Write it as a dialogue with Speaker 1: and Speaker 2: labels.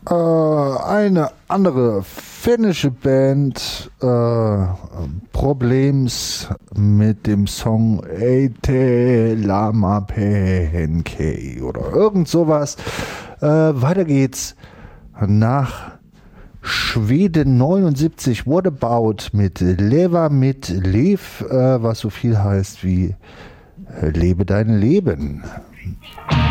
Speaker 1: Eine andere finnische Band, Problems mit dem Song Eite Lama Penke oder irgend sowas. Weiter geht's nach Schweden 79, What About mit Leva mit Lev, was so viel heißt wie Lebe dein Leben.